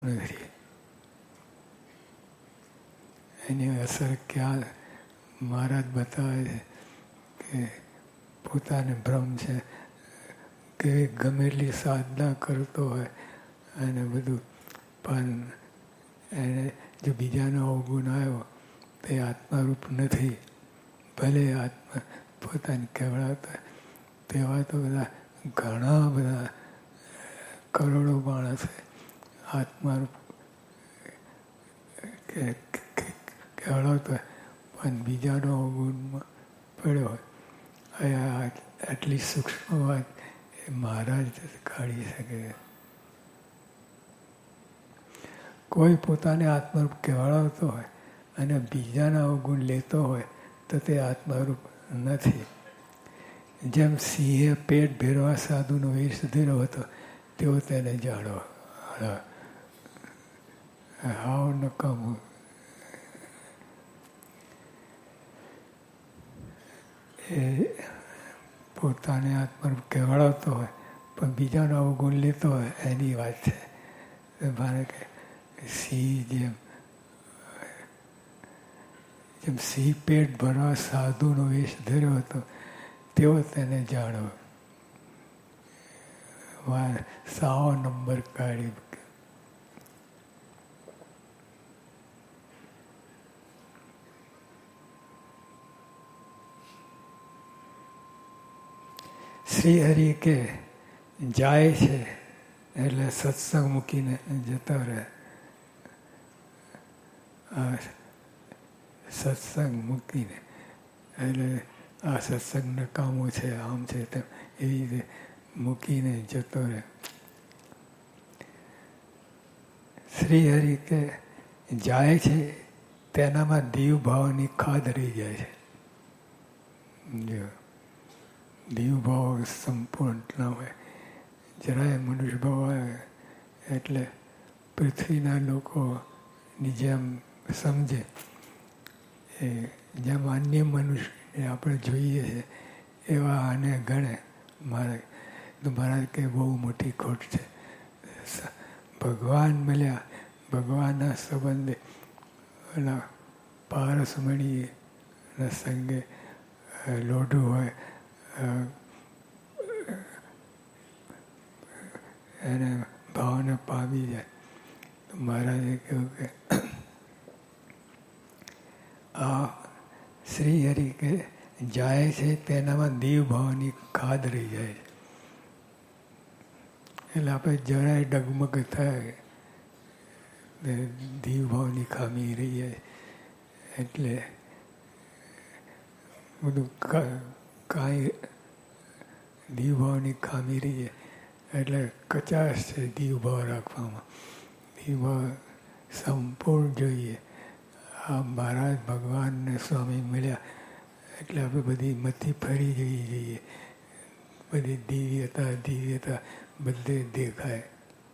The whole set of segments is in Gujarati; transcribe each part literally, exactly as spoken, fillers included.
નથી. એની અસર ક્યાં મહારાજ બતાવે છે કે પોતાને ભ્રમ છે કે ગમે એટલી સાધના કરતો હોય અને બધું, પણ એને જો બીજાનો અવગુણ આવ્યો તે આત્મારૂપ નથી. ભલે આત્મા પોતાને કહેવડાવતા તેવા તો બધા ઘણા બધા કરોડો માણસ આત્મારૂપ કે કહેવડાવતો હોય પણ બીજાનો અવગુણમાં પડ્યો હોય. આટલી સૂક્ષ્મ વાત એ મહારાજ કાઢી શકે. કોઈ પોતાને આત્મારૂપ કહેવડાવતો હોય અને બીજાના અવગુણ લેતો હોય તો તે આત્મારૂપ નથી. જેમ સિંહે પેટ ભેરવા સાધુનો વેશ ધર્યો હતો તેઓ તેને જાણો. હાવ નકામું. એ પોતાને આત્મારૂપ કહેવડાવતો હોય પણ બીજાનો અવગુણ લેતો હોય એની વાત છે. મારે કે સિંહ જેમ જેમ સિંહ પેટ ભરવા સાધુનો વેશ ધર્યો હતો તેઓ તેને જાણો. સાવો નંબર કાઢી. શ્રી હરિ કે જાય છે એટલે સત્સંગ મૂકીને જતો રહે. આ સત્સંગ મૂકીને એટલે આ સત્સંગ નકામો છે, આમ છે તેમ એવી રીતે મૂકીને જતો રહે. શ્રી હરિ કે જાય છે તેનામાં દીવ ભાવની ખાધ રહી જાય છે. જો દીવ ભાવ સંપૂર્ણ ના હોય, જરાય મનુષ્ય ભાવ આવે એટલે પૃથ્વીના લોકોની જેમ સમજે. એ જેમ અન્ય મનુષ્યને આપણે જોઈએ છે એવા આને ગણે. મારે તો મહારાજ કે બહુ મોટી ખોટ છે. ભગવાન મળ્યા, ભગવાનના સંબંધે ઓલા પારસમણીના સંગે લોઢું હોય એને ભાવને પામી જાય. મહારાજે કહ્યું કે આ શ્રી હરિ કે જાય છે તેનામાં દેવ ભાવની ખાધ રહી જાય છે. એટલે આપણે જરાય ડગમગ થાય દેવ ભાવની ખામી રહી જાય. એટલે બધું કાંઈ દીવ ભાવની ખામી રહી જાય એટલે કચાશ છે દીવ ભાવ રાખવામાં. દીવ ભાવ સંપૂર્ણ જોઈએ. આ મહારાજ ભગવાનને સ્વામી મળ્યા એટલે આપણે બધી મથી ફરી જવી જોઈએ. બધી દિવ્યતા દિવ્યતા બધે દેખાય.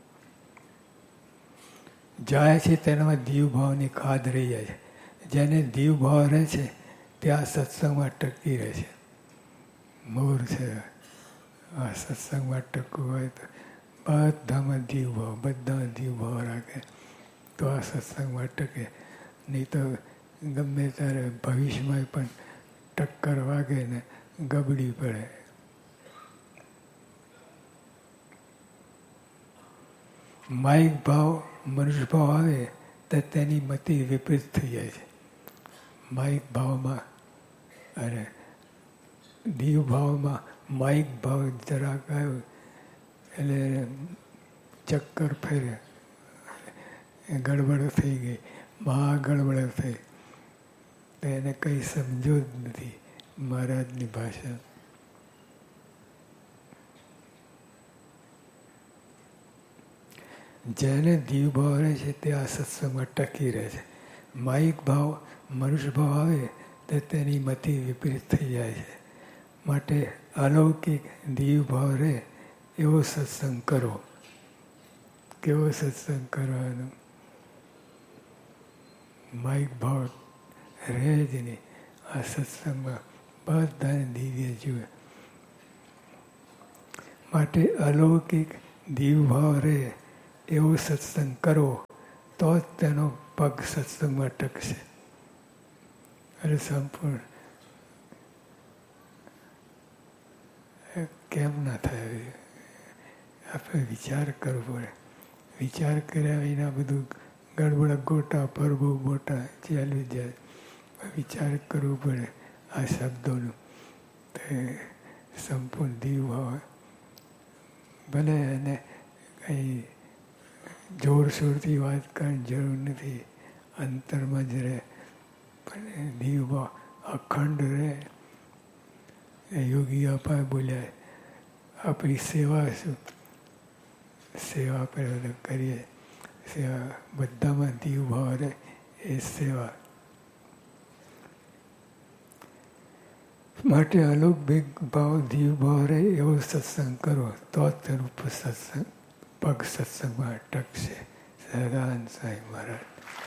જાય છે તેનામાં દીવ ભાવની ખાધ રહી જાય છે. જેને દીવ ભાવ રહે છે ત્યાં સત્સંગમાં ટકી રહે છે. મોર છે આ સત્સંગમાં ટકવું હોય તો બધામાં દીવ ભાવ, બધામાં દીવ ભાવ રાખે તો આ સત્સંગમાં ટકે. નહીં તો ગમે ત્યારે ભવિષ્યમાં પણ ટક્કર વાગે ને ગબડી પડે. માઇક ભાવ, મનુષ્ય ભાવ આવે તો તેની મતિ વિપરીત થઈ જાય છે. માઇક ભાવમાં અને દીવ ભાવમાં માઇક ભાવ જરાક આવ્યો એટલે ચક્કર ફેરે, ગડબડ થઈ ગઈ, મહા ગડબડ થઈ. તો એને કંઈ સમજો જ નથી મહારાજની ભાષા. જેને દીવ ભાવ રહે છે તે આ સત્સંગમાં ટકી રહે છે. માઇક ભાવ, મનુષ્ય ભાવ આવે તો તેની મતિ વિપરીત થઈ જાય છે. માટે અલૌકિક દીવ ભાવ રહે એવો સત્સંગ કરો. કેવો સત્સંગ કરવાનો? માઇક ભાવ રહે જ નહીં. આ સત્સંગમાં બધાને દિવ્ય જુએ. માટે અલૌકિક દીવ ભાવ રહે એવો સત્સંગ કરો તો જ તેનો પગ સત્સંગમાં ટકશે. અને સંપૂર્ણ કેમ ના થાય? આપણે વિચાર કરવો પડે. વિચાર કર્યા વિના બધું ગડબડ ગોટા પરબો મોટા ચાલી જાય. વિચાર કરવો પડે આ શબ્દોનું. તે સંપૂર્ણ દીવ ભાવ ભલે એને કંઈ જોરશોરથી વાત કરવાની જરૂર નથી. અંતરમાં જ રહે પણ દીવ ભાવ અખંડ રહે. યોગી આપા બોલ્યા આપણી સેવા શું? સેવા આપણે કરીએ. સેવા બધામાં દીવ ભાવ રહે એ સેવા માટે અલૌકિક ભાવ દીવ ભાવ રહે એવો સત્સંગ કરો તો જ તેનું સત્સંગ પગ સત્સંગમાં ટકશે. સહજાનંદ સાંઈ મહારાજ.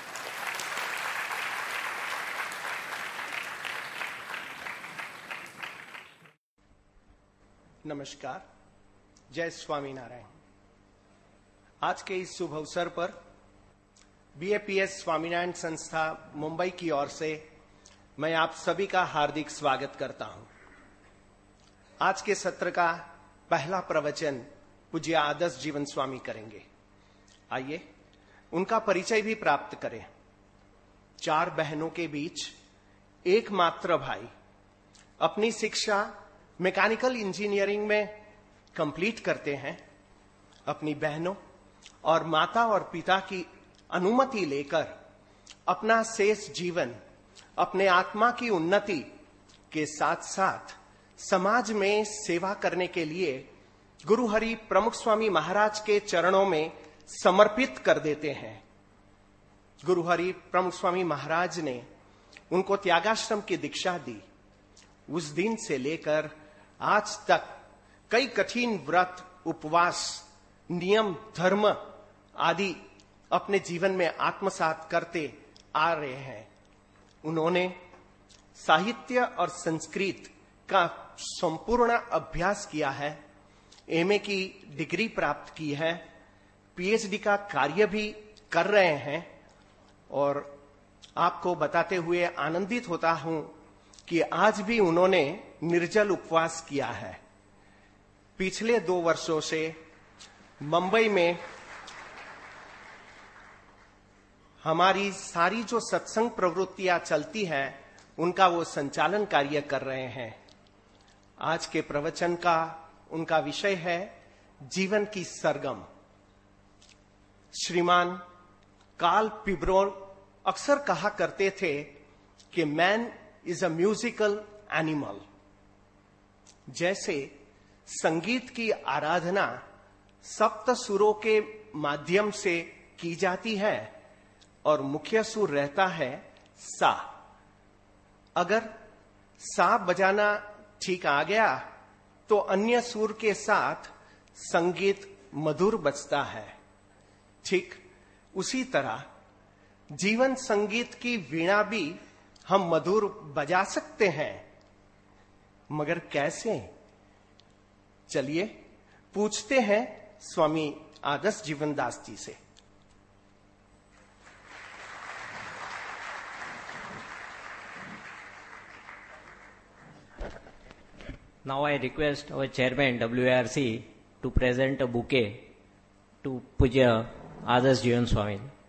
नमस्कार, जय स्वामीनारायण। आज के इस शुभ अवसर पर बीएपीएस स्वामीनारायण संस्था मुंबई की ओर से मैं आप सभी का हार्दिक स्वागत करता हूं। आज के सत्र का पहला प्रवचन पूज्य आदर्श जीवन स्वामी करेंगे। आइए उनका परिचय भी प्राप्त करें। चार बहनों के बीच एकमात्र भाई, अपनी शिक्षा मैकेनिकल इंजीनियरिंग में कंप्लीट करते हैं। अपनी बहनों और माता और पिता की अनुमति लेकर अपना शेष जीवन अपने आत्मा की उन्नति के साथ साथ समाज में सेवा करने के लिए गुरु हरि प्रमुख स्वामी महाराज के चरणों में समर्पित कर देते हैं। गुरु हरि प्रमुख स्वामी महाराज ने उनको त्यागाश्रम की दीक्षा दी। उस दिन से लेकर आज तक कई कठिन व्रत, उपवास, नियम, धर्म आदि अपने जीवन में आत्मसात करते आ रहे हैं। उन्होंने साहित्य और संस्कृत का संपूर्ण अभ्यास किया है। एमए की डिग्री प्राप्त की है। पीएचडी का कार्य भी कर रहे हैं। और आपको बताते हुए आनंदित होता हूं कि आज भी उन्होंने निर्जल उपवास किया है। पिछले दो वर्षों से मुंबई में हमारी सारी जो सत्संग प्रवृत्तियां चलती हैं उनका वो संचालन कार्य कर रहे हैं। आज के प्रवचन का उनका विषय है जीवन की सरगम। श्रीमान कार्ल पिब्रो अक्सर कहा करते थे कि man is a musical animal. जैसे संगीत की आराधना सप्त सुरों के माध्यम से की जाती है और मुख्य सुर रहता है सा। अगर सा बजाना ठीक आ गया तो अन्य सुर के साथ संगीत मधुर बजता है। ठीक उसी तरह जीवन संगीत की वीणा भी हम मधुर बजा सकते हैं, मगर कैसे? चलिए पूछते हैं स्वामी आदर्श जीवनदास जी से। Now I request our chairman W A R C to present a bouquet to Pujya Adarsh Jivan Swami.